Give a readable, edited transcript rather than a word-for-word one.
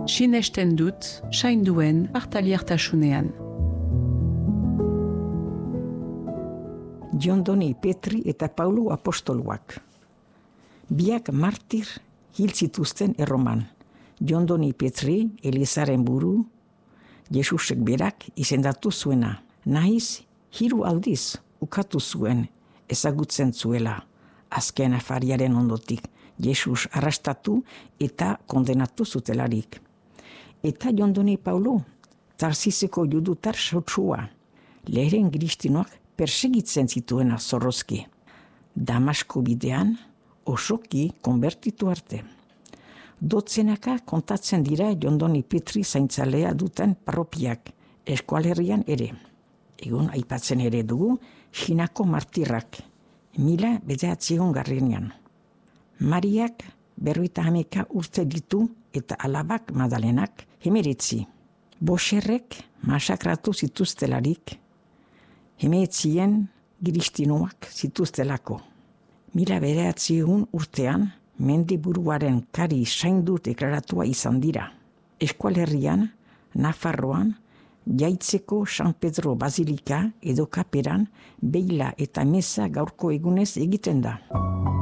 Sinesten dut, sainduen partaliartasunean. Jondoni Petri eta Paulo apostoluak. Biak martir hil zituzten Erroman. Jondoni Petri, Elizaren buru, Jesusek berak izendatu zuena. Nahiz, 3 aldiz ukatu zuen ezagutzen zuela. Azken afariaren ondotik, Jesus arrastatu eta kondenatu zutelarik. Eta Jondoni Paulo, Tarsiseko judutar sautsua, lehen kristinoak persegitzen zituena zorrozki. Damasko bidean osoki konbertitu arte. Dotzenaka kontatzen dira Jondoni Petri zaintzalea duten parropiak, eskualerrian ere. Egun aipatzen ere dugu Xinako martirrak, 1900 Mariak 51 urte ditu eta alabak Madalenak 19. Boxerrek masakratu zituztelarik, 19 kristinoak zituztelako. 1900 urtean mendiburuaren kari zaindu deklaratua izan dira. Eskualerrian, Nafarroan, Jaitzeko San Pedro Basilika edo Kaperan beila eta meza gaurko egunez egiten da.